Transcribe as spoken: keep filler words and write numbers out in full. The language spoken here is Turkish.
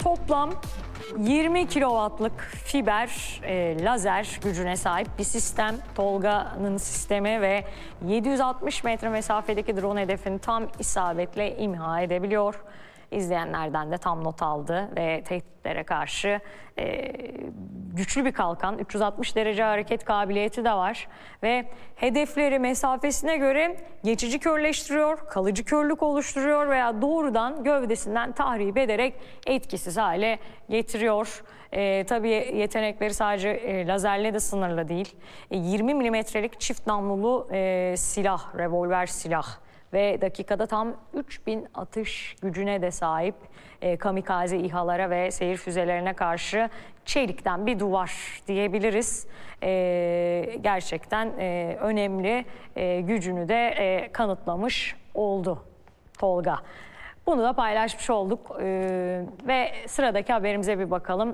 toplam yirmi kilowattlık fiber e, lazer gücüne sahip bir sistem. Tolga'nın sistemi ve yedi yüz altmış metre mesafedeki drone hedefini tam isabetle imha edebiliyor. İzleyenlerden de tam not aldı ve tehditlere karşı e, güçlü bir kalkan, üç yüz altmış derece hareket kabiliyeti de var ve hedefleri mesafesine göre geçici körleştiriyor, kalıcı körlük oluşturuyor veya doğrudan gövdesinden tahrip ederek etkisiz hale getiriyor. E, tabii yetenekleri sadece e, lazerle de sınırlı değil. E, yirmi milimetrelik çift namlulu e, silah, revolver silah ve dakikada tam üç bin atış gücüne de sahip. E, kamikaze İHA'lara ve seyir füzelerine karşı çelikten bir duvar diyebiliriz. E, gerçekten e, önemli e, gücünü de e, kanıtlamış oldu Tolga. Bunu da paylaşmış olduk e, ve sıradaki haberimize bir bakalım.